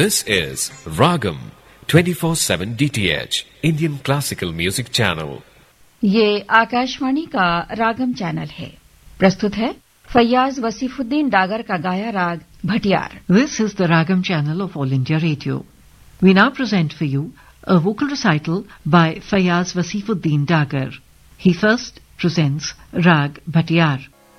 This is Ragam 24/7 DTH Indian Classical Music Channel. ये आकाशवाणी का रागम channel है। प्रस्तुत है फैयाज वसीफुद्दीन डागर का गाया राग Bhatiyar. This is the Ragam channel of All India Radio. We now present for you a vocal recital by Fayaz Wasifuddin Dagar. He first presents Rag Bhatiyar.